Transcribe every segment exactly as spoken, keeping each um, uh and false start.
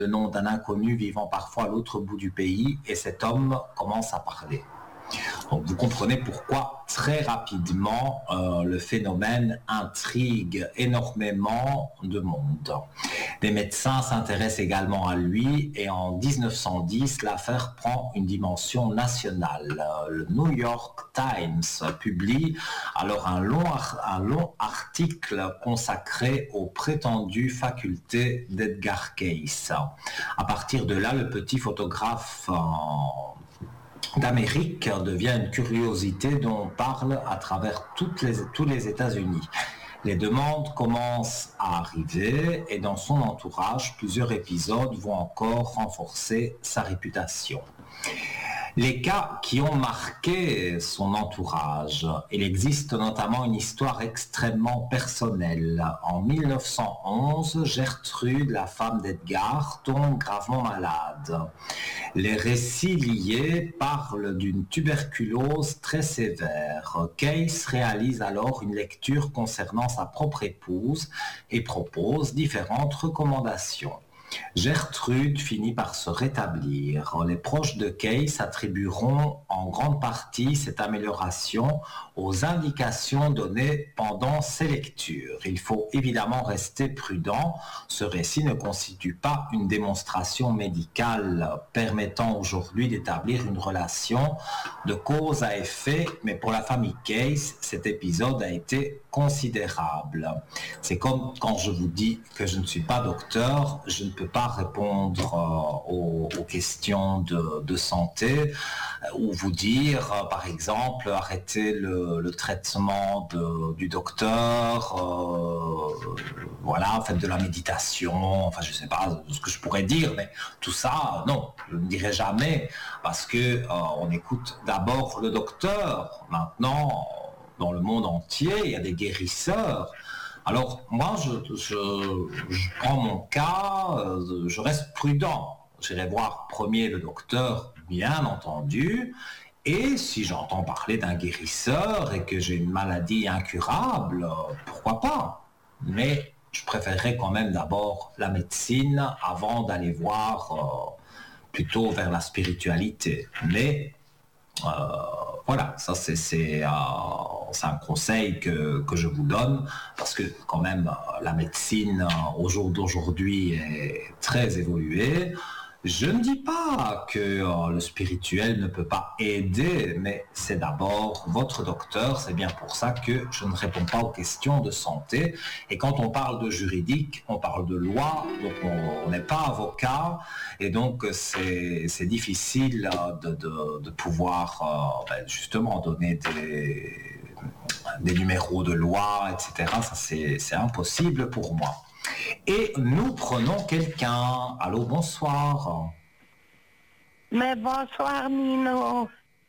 le nom d'un inconnu vivant parfois à l'autre bout du pays et cet homme commence à parler. Donc vous comprenez pourquoi très rapidement euh, le phénomène intrigue énormément de monde. Des médecins s'intéressent également à lui et en dix-neuf cent dix, l'affaire prend une dimension nationale. Le New York Times publie alors un long, un long article consacré aux prétendues facultés d'Edgar Cayce. À partir de là, le petit photographe en d'Amérique devient une curiosité dont on parle à travers toutes les, tous les États-Unis. Les demandes commencent à arriver et dans son entourage, plusieurs épisodes vont encore renforcer sa réputation. Les cas qui ont marqué son entourage, il existe notamment une histoire extrêmement personnelle. En mille neuf cent onze, Gertrude, la femme d'Edgar, tombe gravement malade. Les récits liés parlent d'une tuberculose très sévère. Cayce réalise alors une lecture concernant sa propre épouse et propose différentes recommandations. Gertrude finit par se rétablir. Les proches de Cayce attribueront en grande partie cette amélioration aux indications données pendant ces lectures. Il faut évidemment rester prudent. Ce récit ne constitue pas une démonstration médicale permettant aujourd'hui d'établir une relation de cause à effet, mais pour la famille Cayce, cet épisode a été considérable. C'est comme quand je vous dis que je ne suis pas docteur, je ne peux pas répondre euh, aux, aux questions de, de santé euh, ou vous dire, euh, par exemple, arrêtez le, le traitement de, du docteur, euh, voilà, faites de la méditation, enfin je ne sais pas ce que je pourrais dire, mais tout ça, non, je ne dirai jamais parce que euh, on écoute d'abord le docteur. Maintenant, dans le monde entier, il y a des guérisseurs. Alors, moi, je, je, je prends mon cas, euh, je reste prudent. J'irai voir premier le docteur, bien entendu, et si j'entends parler d'un guérisseur et que j'ai une maladie incurable, euh, pourquoi pas? Mais je préférerais quand même d'abord la médecine avant d'aller voir euh, plutôt vers la spiritualité. Mais Euh, voilà, ça c'est, c'est, euh, c'est un conseil que, que je vous donne parce que quand même la médecine euh, au jour d'aujourd'hui est très évoluée. Je ne dis pas que euh, le spirituel ne peut pas aider, mais c'est d'abord votre docteur, c'est bien pour ça que je ne réponds pas aux questions de santé. Et quand on parle de juridique, on parle de loi, donc on n'est pas avocat, et donc c'est, c'est difficile de, de, de pouvoir euh, ben, justement donner des, des numéros de loi, et cetera. Ça c'est, c'est impossible pour moi. Et nous prenons quelqu'un. Allô, bonsoir. Mais bonsoir, Nino.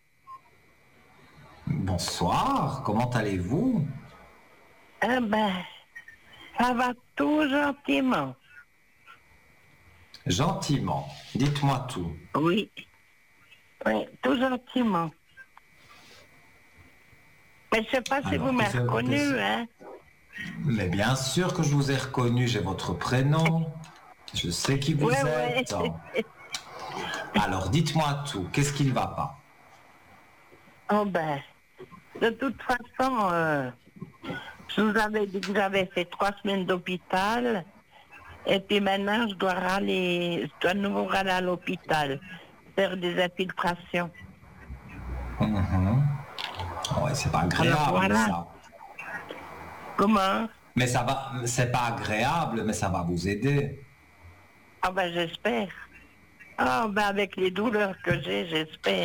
Bonsoir, comment allez-vous? Eh ben, ça va tout gentiment. Gentiment, dites-moi tout. Oui, oui, tout gentiment. Mais je ne sais pas si Alors, vous m'avez que reconnu, que hein. Mais bien sûr que je vous ai reconnu, j'ai votre prénom. Je sais qui vous Ouais, êtes. ouais. Alors, dites-moi tout, qu'est-ce qui ne va pas? Oh ben, de toute façon, euh, je vous avais dit que j'avais fait trois semaines d'hôpital. Et puis maintenant, je dois râler, je dois de nouveau râler à l'hôpital, faire des infiltrations. Mm-hmm. Ouais, c'est pas agréable, Alors, voilà. ça. Comment? Mais ça va, c'est pas agréable, mais ça va vous aider. Ah ben, j'espère. Ah ben, avec les douleurs que j'ai, j'espère.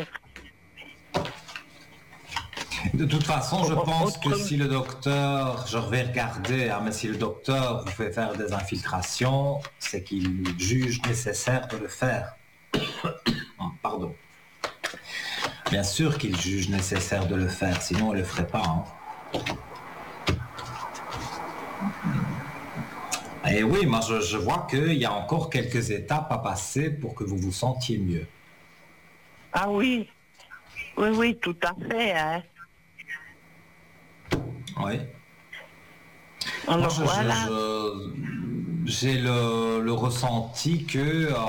De toute façon, je pense Autre... que si le docteur, je vais regarder, hein, mais si le docteur vous fait faire des infiltrations, c'est qu'il juge nécessaire de le faire. Pardon. Bien sûr qu'il juge nécessaire de le faire, sinon il ne le ferait pas. Hein. Et oui, moi je, je vois qu'il y a encore quelques étapes à passer pour que vous vous sentiez mieux. Ah oui, oui, oui, tout à fait. Hein. Oui. Alors Moi, je, voilà. je, j'ai le, le ressenti que